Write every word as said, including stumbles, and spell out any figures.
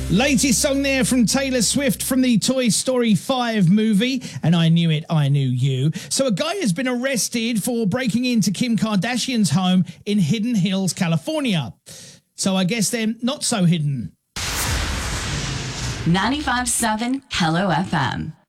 Latest song there from Taylor Swift from the Toy Story five movie, and I Knew It, I Knew You. So a guy has been arrested for breaking into Kim Kardashian's home in Hidden Hills, California. So I guess they're not so hidden. ninety-five point seven Hello F M.